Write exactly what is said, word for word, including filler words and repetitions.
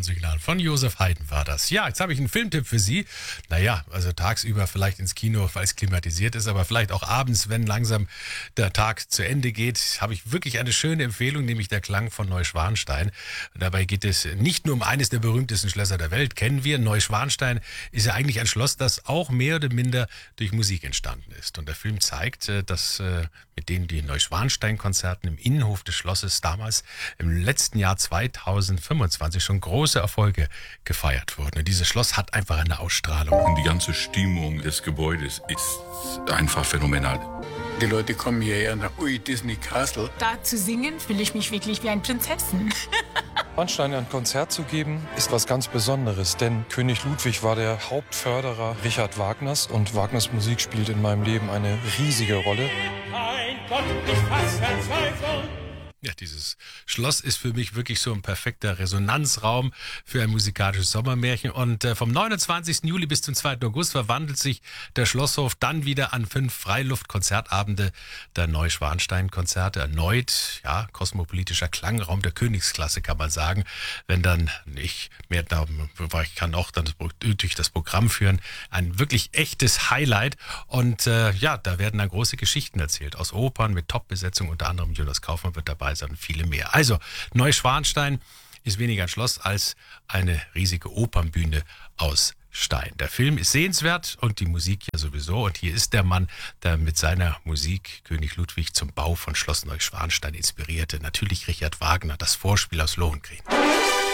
Warnsignal von Josef Haydn war das. Ja, jetzt habe ich einen Filmtipp für Sie. Naja, also tagsüber vielleicht ins Kino, weil es klimatisiert ist, aber vielleicht auch abends, wenn langsam der Tag zu Ende geht, habe ich wirklich eine schöne Empfehlung, nämlich Der Klang von Neuschwanstein. Dabei geht es nicht nur um eines der berühmtesten Schlösser der Welt, kennen wir. Neuschwanstein ist ja eigentlich ein Schloss, das auch mehr oder minder durch Musik entstanden ist. Und der Film zeigt, dass mit denen die Neuschwanstein-Konzerten im Innenhof des Schlosses damals im letzten Jahr zweitausendfünfundzwanzig schon große Erfolge gefeiert wurden. Und dieses Schloss hat einfach eine Ausstrahlung. Und die ganze Stimmung des Gebäudes ist einfach phänomenal. Die Leute kommen hierher nach Ui Disney Castle. Da zu singen, fühle ich mich wirklich wie ein Prinzessin. Schwanstein ein Konzert zu geben, ist was ganz Besonderes, denn König Ludwig war der Hauptförderer Richard Wagners und Wagners Musik spielt in meinem Leben eine riesige Rolle. Ein Gott, ich fass Verzweiflung. Ja, dieses Schloss ist für mich wirklich so ein perfekter Resonanzraum für ein musikalisches Sommermärchen. Und äh, vom neunundzwanzigsten Juli bis zum zweiten August verwandelt sich der Schlosshof dann wieder an fünf Freiluftkonzertabende der Neuschwanstein-Konzerte. Erneut, ja, kosmopolitischer Klangraum der Königsklasse, kann man sagen. Wenn dann nicht mehr, da, ich kann auch dann durch das Programm führen, ein wirklich echtes Highlight. Und äh, ja, da werden dann große Geschichten erzählt aus Opern mit Top-Besetzung, unter anderem Jonas Kaufmann wird dabei sein und viele mehr. Also, Neuschwanstein ist weniger ein Schloss als eine riesige Opernbühne aus Stein. Der Film ist sehenswert und die Musik ja sowieso. Und hier ist der Mann, der mit seiner Musik König Ludwig zum Bau von Schloss Neuschwanstein inspirierte. Natürlich Richard Wagner, das Vorspiel aus Lohengrin.